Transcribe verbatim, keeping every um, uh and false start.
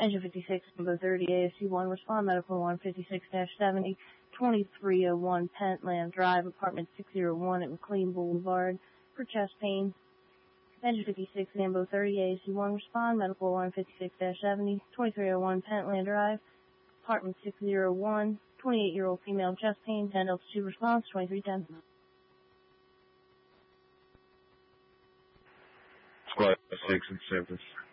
Engine fifty-six, number thirty, A S C one, respond medical one fifty-six seventy, twenty-three oh one Pentland Drive, apartment six oh one at McLean Boulevard, for chest pain. Engine fifty-six, Ambo thirty, A S C one, respond medical one fifty-six seventy, twenty-three oh one Pentland Drive, apartment six oh one, twenty-eight-year-old female chest pain, ten Delta two response, twenty-three ten. Squad six and service.